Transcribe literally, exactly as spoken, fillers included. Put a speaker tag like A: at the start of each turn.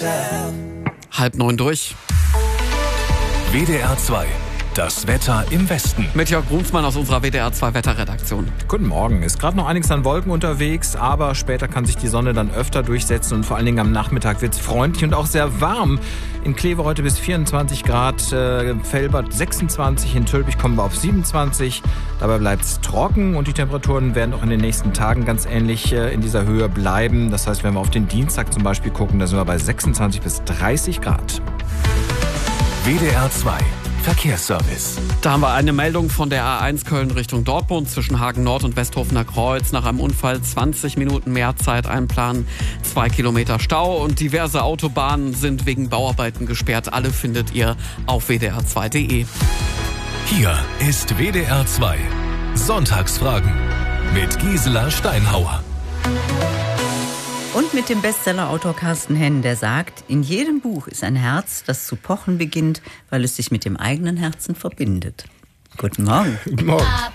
A: Halb neun durch.
B: W D R zwei. Das Wetter im Westen.
A: Mit Jörg Brunsmann aus unserer W D R zwei Wetterredaktion.
C: Guten Morgen. Ist gerade noch einiges an Wolken unterwegs, aber später kann sich die Sonne dann öfter durchsetzen und vor allen Dingen am Nachmittag wird es freundlich und auch sehr warm. In Kleve heute bis vierundzwanzig Grad, äh, Velbert sechsundzwanzig, in Tülpich kommen wir auf siebenundzwanzig. Dabei bleibt es trocken und die Temperaturen werden auch in den nächsten Tagen ganz ähnlich äh, in dieser Höhe bleiben. Das heißt, wenn wir auf den Dienstag zum Beispiel gucken, da sind wir bei sechsundzwanzig bis dreißig Grad.
B: W D R zwei. Verkehrsservice.
A: Da haben wir eine Meldung von der A eins Köln Richtung Dortmund zwischen Hagen Nord und Westhofener Kreuz. Nach einem Unfall zwanzig Minuten mehr Zeit einplanen, zwei Kilometer Stau und diverse Autobahnen sind wegen Bauarbeiten gesperrt. Alle findet ihr auf w d r zwei punkt d e.
B: Hier ist W D R zwei. Sonntagsfragen mit Gisela Steinhauer.
D: Und mit dem Bestsellerautor Carsten Henn, der sagt, in jedem Buch ist ein Herz, das zu pochen beginnt, weil es sich mit dem eigenen Herzen verbindet. Guten Morgen.
C: Guten Morgen.